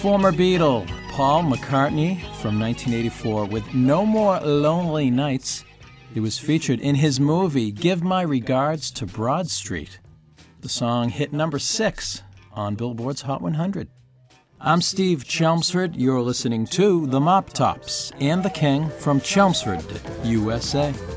former Beatle, Paul McCartney, from 1984, with No More Lonely Nights. It was featured in his movie Give My Regards to Broad Street. The song hit number 6 on Billboard's Hot 100. I'm Steve Chelmsford. You're listening to The Mop Tops and the King from Chelmsford, USA.